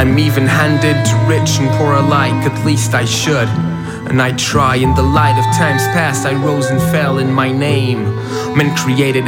I'm even-handed to rich and poor alike, at least I should. And I try. In the light of times past, I rose and fell in my name. Men created